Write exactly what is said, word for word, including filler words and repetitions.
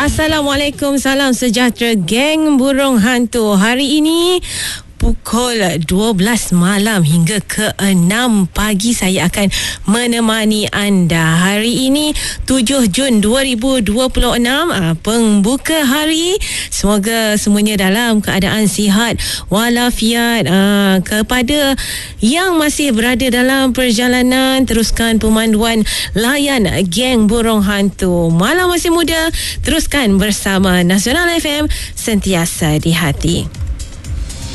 Assalamualaikum, salam sejahtera geng burung hantu. Hari ini pukul dua belas malam hingga ke enam pagi saya akan menemani anda. Hari ini tujuh Jun dua ribu dua puluh enam, pembuka hari. Semoga semuanya dalam keadaan sihat walafiat. Kepada yang masih berada dalam perjalanan, teruskan pemanduan layan geng burung hantu. Malam masih muda, teruskan bersama Nasional F M, sentiasa di hati.